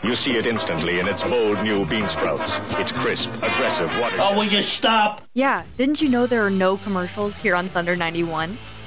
You see it instantly in its bold new bean sprouts. It's crisp, aggressive water. Oh, will you stop? Yeah, didn't you know there are no commercials here on Thunder 91?